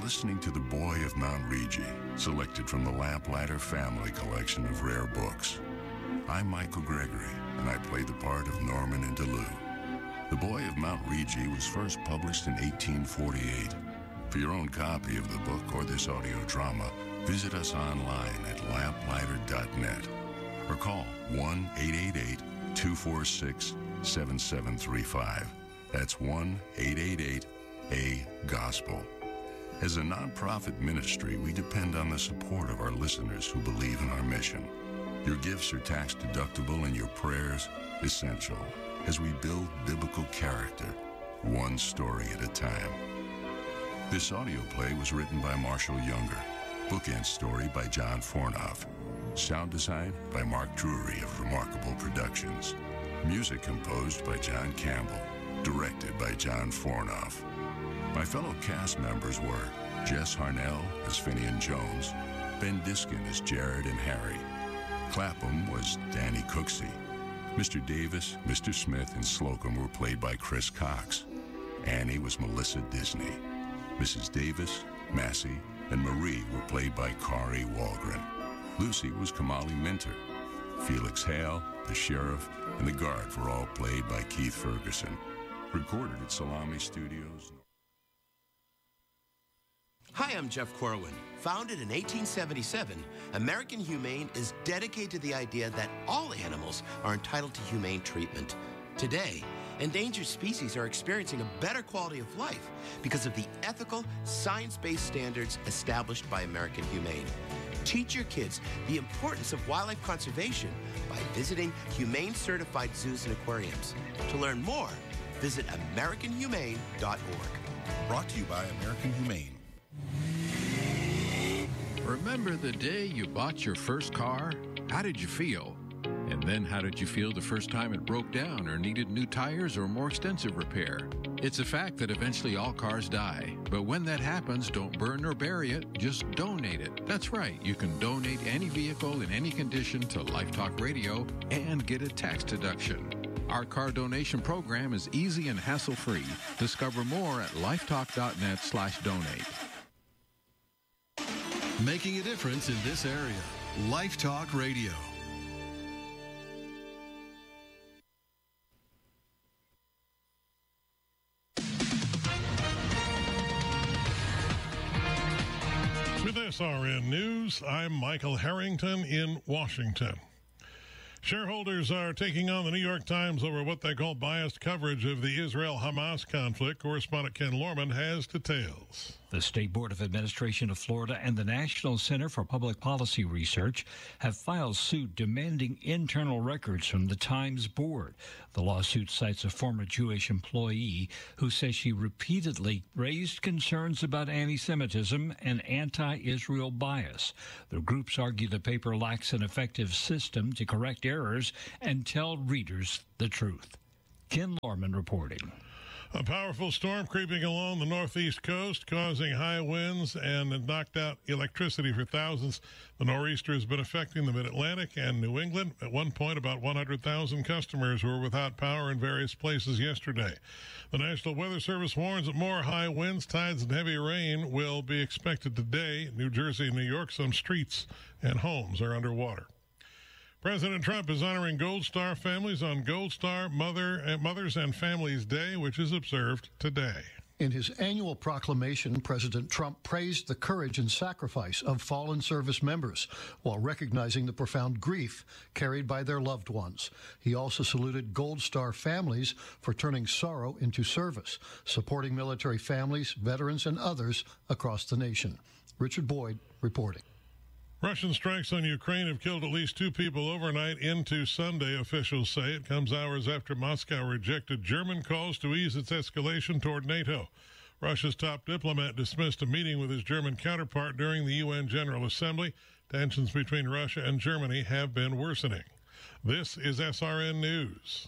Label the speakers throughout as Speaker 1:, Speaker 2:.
Speaker 1: listening to The Boy of Mount Rigi, selected from the Lamplighter family collection of rare books. I'm Michael Gregory, and I play the part of Norman in Duluth. The Boy of Mount Rigi was first published in 1848. For your own copy of the book or this audio drama, visit us online at lamplighter.net or call 1-888-246-7735. That's 1-888-A-GOSPEL. As a nonprofit ministry, we depend on the support of our listeners who believe in our mission. Your gifts are tax deductible and your prayers essential as we build biblical character, one story at a time. This audio play was written by Marshall Younger. Bookend story by John Fornoff. Sound design by Mark Drury of Remarkable Productions. Music composed by John Campbell. Directed by John Fornoff. My fellow cast members were Jess Harnell as Finian Jones, Ben Diskin as Jared and Harry. Clapham was Danny Cooksey. Mr. Davis, Mr. Smith, and Slocum were played by Chris Cox. Annie was Melissa Disney. Mrs. Davis, Massey, and Marie were played by Kari Walgren. Lucy was Kamali Minter. Felix Hale, the sheriff, and the guard were all played by Keith Ferguson. Recorded at Salami Studios.
Speaker 2: Hi, I'm Jeff Corwin. Founded in 1877, American Humane is dedicated to the idea that all animals are entitled to humane treatment. Today, endangered species are experiencing a better quality of life because of the ethical, science-based standards established by American Humane. Teach your kids the importance of wildlife conservation by visiting humane-certified zoos and aquariums. To learn more, visit AmericanHumane.org.
Speaker 3: Brought to you by American Humane.
Speaker 4: Remember the day you bought your first car? How did you feel? And then how did you feel the first time it broke down or needed new tires or more extensive repair? It's a fact that eventually all cars die. But when that happens, don't burn or bury it, just donate it. That's right, you can donate any vehicle in any condition to Life Talk Radio and get a tax deduction. Our car donation program is easy and hassle-free. Discover more at lifetalk.net/donate.
Speaker 5: Making a difference in this area. Life Talk Radio.
Speaker 6: With SRN News, I'm Michael Harrington in Washington. Shareholders are taking on the New York Times over what they call biased coverage of the Israel-Hamas conflict. Correspondent Ken Lorman has details.
Speaker 7: The State Board of Administration of Florida and the National Center for Public Policy Research have filed suit demanding internal records from the Times board. The lawsuit cites a former Jewish employee who says she repeatedly raised concerns about anti-Semitism and anti-Israel bias. The groups argue the paper lacks an effective system to correct errors and tell readers the truth. Ken Lorman reporting.
Speaker 6: A powerful storm creeping along the northeast coast, causing high winds and knocked out electricity for thousands. The nor'easter has been affecting the mid-Atlantic and New England. At one point, about 100,000 customers were without power in various places yesterday. The National Weather Service warns that more high winds, tides, and heavy rain will be expected today. In New Jersey and New York, some streets and homes are underwater. President Trump is honoring Gold Star families on Gold Star Mothers and Families Day, which is observed today.
Speaker 8: In his annual proclamation, President Trump praised the courage and sacrifice of fallen service members while recognizing the profound grief carried by their loved ones. He also saluted Gold Star families for turning sorrow into service, supporting military families, veterans, and others across the nation. Richard Boyd reporting.
Speaker 6: Russian strikes on Ukraine have killed at least 2 people overnight into Sunday, officials say. It comes hours after Moscow rejected German calls to ease its escalation toward NATO. Russia's top diplomat dismissed a meeting with his German counterpart during the UN General Assembly. Tensions between Russia and Germany have been worsening. This is SRN News.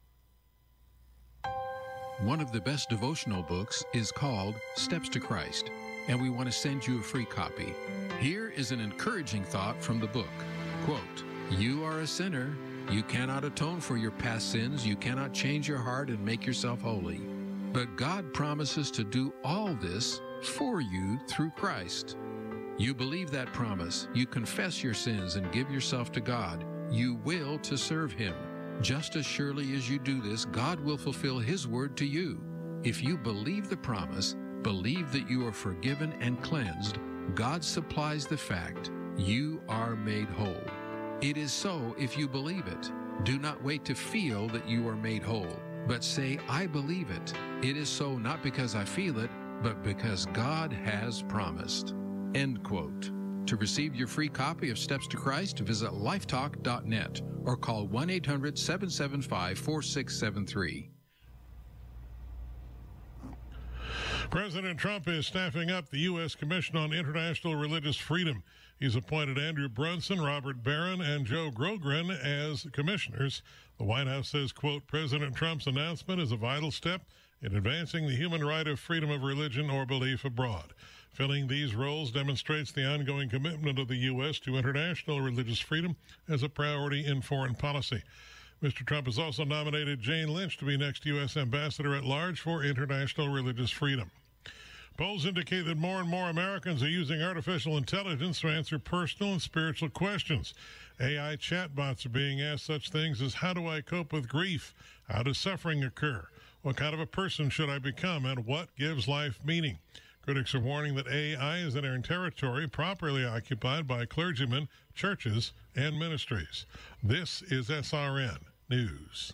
Speaker 4: One of the best devotional books is called Steps to Christ, and we want to send you a free copy. Here is an encouraging thought from the book. Quote, "You are a sinner. You cannot atone for your past sins. You cannot change your heart and make yourself holy. But God promises to do all this for you through Christ. You believe that promise, you confess your sins and give yourself to God, you will to serve Him. Just as surely as you do this, God will fulfill His word to you. If you believe the promise, believe that you are forgiven and cleansed, God supplies the fact you are made whole. It is so if you believe it. Do not wait to feel that you are made whole, but say, I believe it. It is so not because I feel it, but because God has promised. End quote. To receive your free copy of Steps to Christ, visit lifetalk.net or call 1-800-775-4673.
Speaker 6: President Trump is staffing up the U.S. Commission on International Religious Freedom. He's appointed Andrew Brunson, Robert Barron, and Joe Grogren as commissioners. The White House says, quote, President Trump's announcement is a vital step in advancing the human right of freedom of religion or belief abroad. Filling these roles demonstrates the ongoing commitment of the U.S. to international religious freedom as a priority in foreign policy. Mr. Trump has also nominated Jane Lynch to be next U.S. Ambassador at Large for International Religious Freedom. Polls indicate that more and more Americans are using artificial intelligence to answer personal and spiritual questions. AI chatbots are being asked such things as, how do I cope with grief? How does suffering occur? What kind of a person should I become? And what gives life meaning? Critics are warning that AI is entering territory properly occupied by clergymen, churches, and ministries. This is SRN News.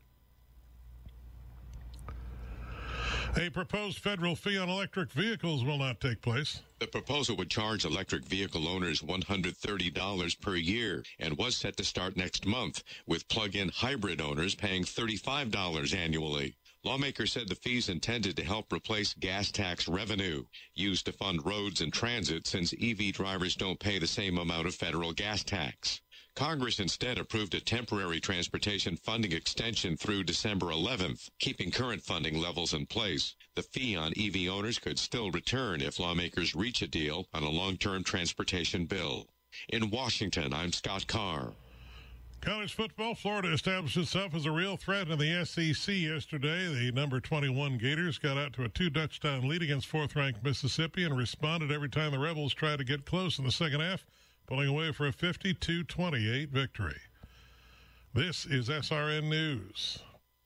Speaker 6: A proposed federal fee on electric vehicles will not take place.
Speaker 9: The proposal would charge electric vehicle owners $130 per year and was set to start next month, with plug-in hybrid owners paying $35 annually. Lawmakers said the fees intended to help replace gas tax revenue used to fund roads and transit, since EV drivers don't pay the same amount of federal gas tax. Congress instead approved a temporary transportation funding extension through December 11th, keeping current funding levels in place. The fee on EV owners could still return if lawmakers reach a deal on a long-term transportation bill. In Washington, I'm Scott Carr.
Speaker 6: College football, Florida established itself as a real threat in the SEC yesterday. The number 21 Gators got out to a 2-touchdown lead against fourth-ranked Mississippi and responded every time the Rebels tried to get close in the second half, pulling away for a 52-28 victory. This is SRN News.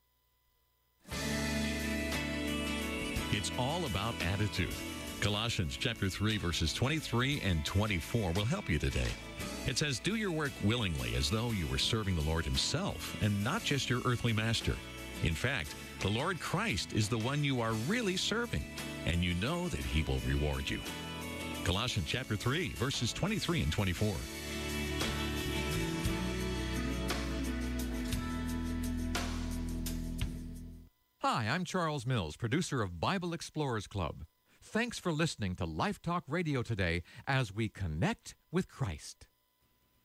Speaker 10: It's all about attitude. Colossians chapter 3, verses 23 and 24 will help you today. It says, do your work willingly as though you were serving the Lord himself and not just your earthly master. In fact, the Lord Christ is the one you are really serving, and you know that he will reward you. Colossians chapter 3, verses 23 and 24.
Speaker 11: Hi, I'm Charles Mills, producer of Bible Explorers Club. Thanks for listening to Life Talk Radio today as we connect with Christ.